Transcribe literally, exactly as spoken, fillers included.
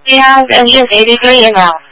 He has a U A degree in law.